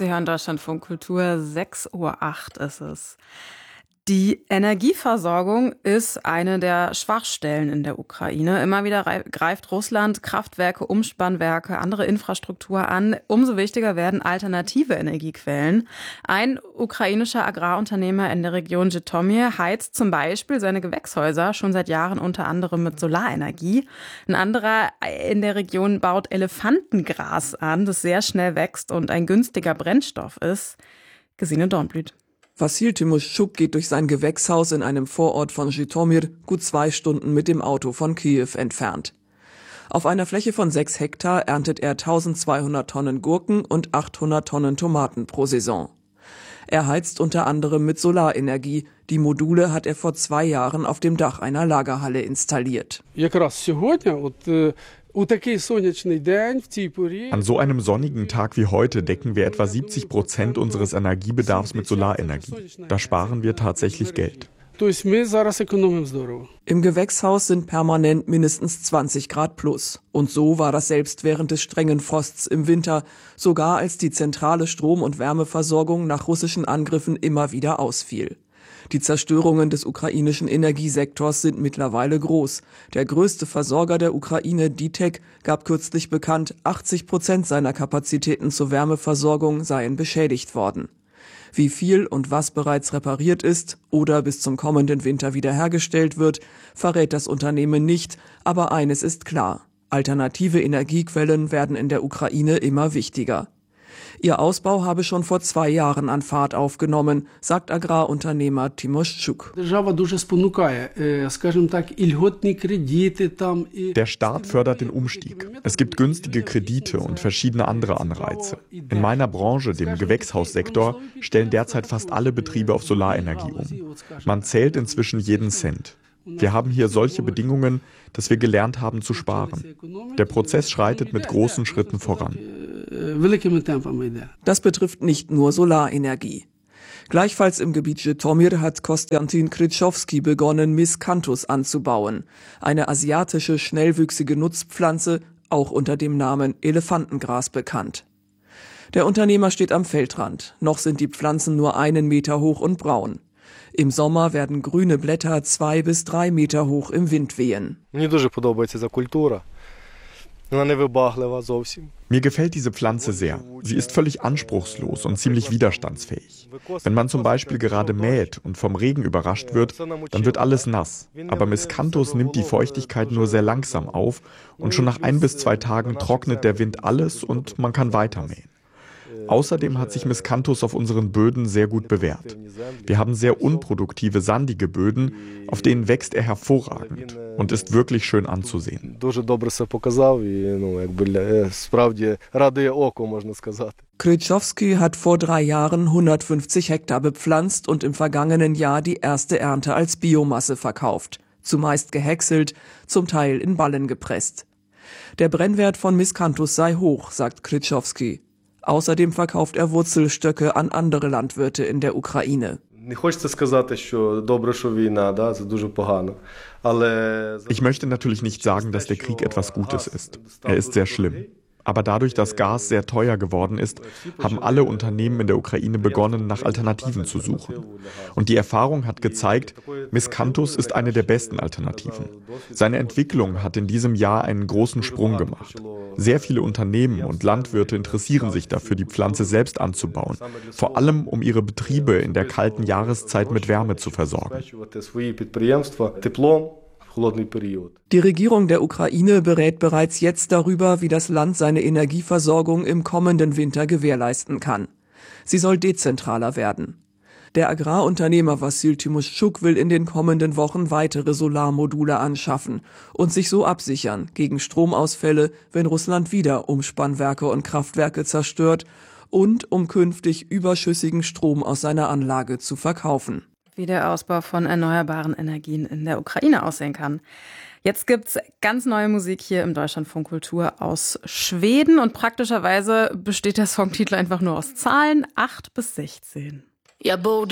Sie hören Deutschlandfunk Kultur, 6:08 Uhr ist es. Die Energieversorgung ist eine der Schwachstellen in der Ukraine. Immer wieder greift Russland Kraftwerke, Umspannwerke, andere Infrastruktur an. Umso wichtiger werden alternative Energiequellen. Ein ukrainischer Agrarunternehmer in der Region Jitomir heizt zum Beispiel seine Gewächshäuser schon seit Jahren unter anderem mit Solarenergie. Ein anderer in der Region baut Elefantengras an, das sehr schnell wächst und ein günstiger Brennstoff ist. Gesine Dornblüt. Wassil Timoschuk geht durch sein Gewächshaus in einem Vorort von Jitomir, gut 2 Stunden mit dem Auto von Kiew entfernt. Auf einer Fläche von 6 Hektar erntet er 1200 Tonnen Gurken und 800 Tonnen Tomaten pro Saison. Er heizt unter anderem mit Solarenergie. Die Module hat er vor 2 Jahren auf dem Dach einer Lagerhalle installiert. An so einem sonnigen Tag wie heute decken wir etwa 70% unseres Energiebedarfs mit Solarenergie. Da sparen wir tatsächlich Geld. Im Gewächshaus sind permanent mindestens 20 Grad plus. Und so war das selbst während des strengen Frosts im Winter, sogar als die zentrale Strom- und Wärmeversorgung nach russischen Angriffen immer wieder ausfiel. Die Zerstörungen des ukrainischen Energiesektors sind mittlerweile groß. Der größte Versorger der Ukraine, DTEK, gab kürzlich bekannt, 80% seiner Kapazitäten zur Wärmeversorgung seien beschädigt worden. Wie viel und was bereits repariert ist oder bis zum kommenden Winter wiederhergestellt wird, verrät das Unternehmen nicht, aber eines ist klar: Alternative Energiequellen werden in der Ukraine immer wichtiger. Ihr Ausbau habe schon vor 2 Jahren an Fahrt aufgenommen, sagt Agrarunternehmer Timoschuk. Der Staat fördert den Umstieg. Es gibt günstige Kredite und verschiedene andere Anreize. In meiner Branche, dem Gewächshaussektor, stellen derzeit fast alle Betriebe auf Solarenergie um. Man zählt inzwischen jeden Cent. Wir haben hier solche Bedingungen, dass wir gelernt haben zu sparen. Der Prozess schreitet mit großen Schritten voran. Das betrifft nicht nur Solarenergie. Gleichfalls im Gebiet Jitomir hat Konstantin Kryczowski begonnen, Miscanthus anzubauen. Eine asiatische, schnellwüchsige Nutzpflanze, auch unter dem Namen Elefantengras bekannt. Der Unternehmer steht am Feldrand. Noch sind die Pflanzen nur 1 Meter hoch und braun. Im Sommer werden grüne Blätter 2 bis 3 Meter hoch im Wind wehen. Mir gefällt diese Pflanze sehr. Sie ist völlig anspruchslos und ziemlich widerstandsfähig. Wenn man zum Beispiel gerade mäht und vom Regen überrascht wird, dann wird alles nass. Aber Miscanthus nimmt die Feuchtigkeit nur sehr langsam auf und schon nach 1 bis 2 Tagen trocknet der Wind alles und man kann weitermähen. Außerdem hat sich Miscanthus auf unseren Böden sehr gut bewährt. Wir haben sehr unproduktive, sandige Böden, auf denen wächst er hervorragend und ist wirklich schön anzusehen. Kryczowski hat vor 3 Jahren 150 Hektar bepflanzt und im vergangenen Jahr die erste Ernte als Biomasse verkauft. Zumeist gehäckselt, zum Teil in Ballen gepresst. Der Brennwert von Miscanthus sei hoch, sagt Kryczowski. Außerdem verkauft er Wurzelstöcke an andere Landwirte in der Ukraine. Ich möchte natürlich nicht sagen, dass der Krieg etwas Gutes ist. Er ist sehr schlimm. Aber dadurch, dass Gas sehr teuer geworden ist, haben alle Unternehmen in der Ukraine begonnen, nach Alternativen zu suchen. Und die Erfahrung hat gezeigt, Miscanthus ist eine der besten Alternativen. Seine Entwicklung hat in diesem Jahr einen großen Sprung gemacht. Sehr viele Unternehmen und Landwirte interessieren sich dafür, die Pflanze selbst anzubauen, vor allem um ihre Betriebe in der kalten Jahreszeit mit Wärme zu versorgen. Die Regierung der Ukraine berät bereits jetzt darüber, wie das Land seine Energieversorgung im kommenden Winter gewährleisten kann. Sie soll dezentraler werden. Der Agrarunternehmer Wassil Timoschuk will in den kommenden Wochen weitere Solarmodule anschaffen und sich so absichern gegen Stromausfälle, wenn Russland wieder Umspannwerke und Kraftwerke zerstört, und um künftig überschüssigen Strom aus seiner Anlage zu verkaufen. Wie der Ausbau von erneuerbaren Energien in der Ukraine aussehen kann. Jetzt gibt's ganz neue Musik hier im Deutschlandfunk Kultur aus Schweden und praktischerweise besteht der Songtitel einfach nur aus Zahlen 8 bis 16.